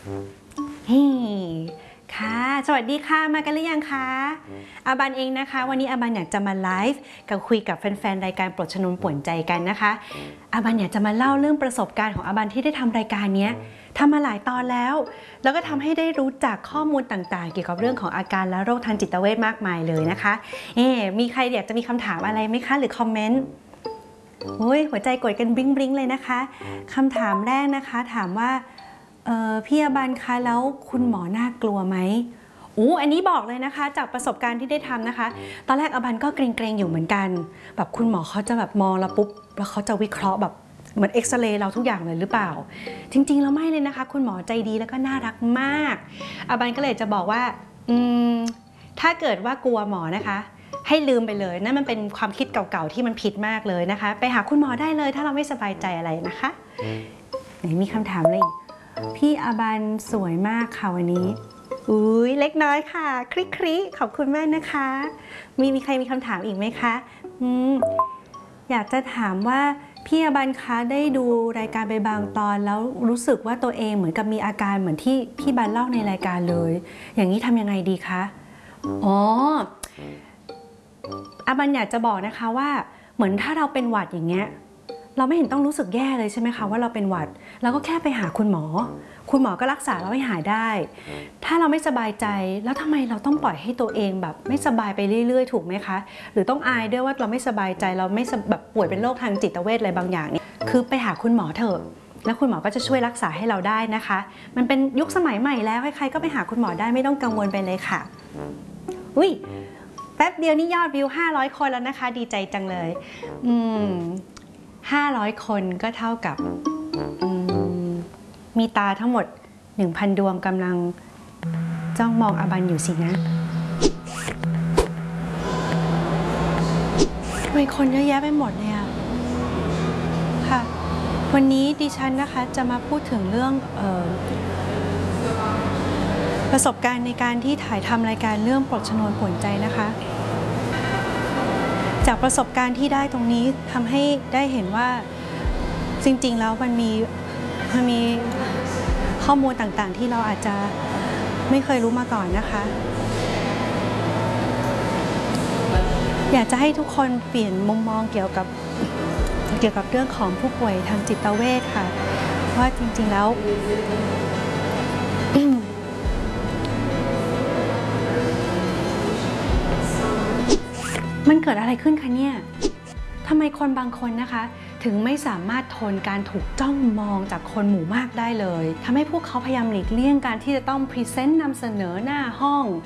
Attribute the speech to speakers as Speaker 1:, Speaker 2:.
Speaker 1: เฮ้ค่ะ สวัสดีค่ะ มากันหรือยังคะอาบันเองนะคะ วันนี้อาบันอยากจะมาไลฟ์กับคุยกับแฟนๆรายการปลดชนวนป่วนใจกันนะคะอาบันอยากจะมาเล่าเรื่องประสบการณ์ของอาบันที่ได้ทำรายการนี้ทำมาหลายตอนแล้วก็ทำให้ได้รู้จักข้อมูลต่างๆเกี่ยวกับเรื่องของอาการและโรคทางจิตเวชมากมายเลยนะคะมีใครอยากจะมีคำถามอะไรไหมคะหรือคอมเมนต์หัวใจกดกันบริ้งๆเลยนะคะคำถามแรกนะคะถามว่าพี่อาบันคะแล้วคุณหมอน่ากลัวไหมอันนี้บอกเลยนะคะจากประสบการณ์ที่ได้ทำนะคะตอนแรกอาบันก็เกรงๆอยู่เหมือนกันแบบคุณหมอเขาจะแบบมองเราปุ๊บแล้วเขาจะวิเคราะห์แบบเหมือนเอ็กซเรย์เราทุกอย่างเลยหรือเปล่าจริงๆแล้วไม่เลยนะคะคุณหมอใจดีแล้วก็น่ารักมากอาบันก็เลยจะบอกว่าถ้าเกิดว่ากลัวหมอนะคะให้ลืมไปเลยนั่นมันเป็นความคิดเก่าๆที่มันผิดมากเลยนะคะไปหาคุณหมอได้เลยถ้าเราไม่สบายใจอะไรนะคะไหนมีคำถามเลยพี่อาบันสวยมากค่ะวันนี้เล็กน้อยค่ะคลิขอบคุณมากนะคะมีใครมีคำถามอีกไหมคะอยากจะถามว่าพี่อาบันคะได้ดูรายการไปบางตอนแล้วรู้สึกว่าตัวเองเหมือนกับมีอาการเหมือนที่พี่บันเล่าในรายการเลยอย่างนี้ทำยังไงดีคะอาบันอยากจะบอกนะคะว่าเหมือนถ้าเราเป็นหวัดอย่างเงี้ยเราไม่เห็นต้องรู้สึกแย่เลยใช่ไหมคะว่าเราเป็นหวัดเราก็แค่ไปหาคุณหมอก็รักษาเราให้หายได้ถ้าเราไม่สบายใจแล้วทำไมเราต้องปล่อยให้ตัวเองแบบไม่สบายไปเรื่อยๆถูกไหมคะหรือต้องอายด้วยว่าเราไม่สบายใจเราไม่แบบป่วยเป็นโรคทางจิตเวชอะไรบางอย่างเนี่ยคือไปหาคุณหมอเถอะแล้วคุณหมอก็จะช่วยรักษาให้เราได้นะคะมันเป็นยุคสมัยใหม่แล้วใครๆก็ไปหาคุณหมอได้ไม่ต้องกังวลไปเลยค่ะแป๊บเดียวนี่ยอดวิว500 คนแล้วนะคะดีใจจังเลย500 คนก็เท่ากับมีตาทั้งหมด 1,000 ดวงกำลังจ้องมองอาบันอยู่สินะทำไมคนเยอะแยะไปหมดเลยอะค่ะวันนี้ดิฉันนะคะจะมาพูดถึงเรื่องประสบการณ์ในการที่ถ่ายทำรายการเรื่องปลดชนวนป่วนใจนะคะจากประสบการณ์ที่ได้ตรงนี้ทำให้ได้เห็นว่าจริงๆแล้วมันมีข้อมูลต่างๆที่เราอาจจะไม่เคยรู้มาก่อนนะคะอยากจะให้ทุกคนเปลี่ยนมุมมองเกี่ยวกับเรื่องของผู้ป่วยทางจิตเวชค่ะว่าจริงๆแล้วมันเกิดอะไรขึ้นคะเนี่ยทำไมคนบางคนนะคะถึงไม่สามารถทนการถูกจ้องมองจากคนหมู่มากได้เลยทำให้พวกเขาพยายามหลีกเลี่ยงการที่จะต้องพรีเซนต์นำเสนอหน้าห้อง